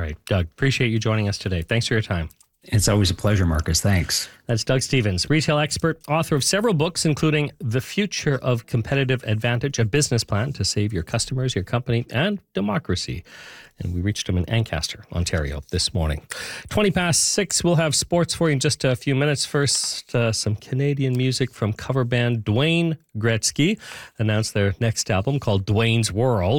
right. Doug, appreciate you joining us today. Thanks for your time. It's always a pleasure, Marcus. Thanks. That's Doug Stephens, retail expert, author of several books, including The Future of Competitive Advantage, a business plan to save your customers, your company, and democracy. And we reached him in Ancaster, Ontario this morning. 6:20. We'll have sports for you in just a few minutes. First, some Canadian music from cover band Dwayne Gretzky announced their next album called Dwayne's World.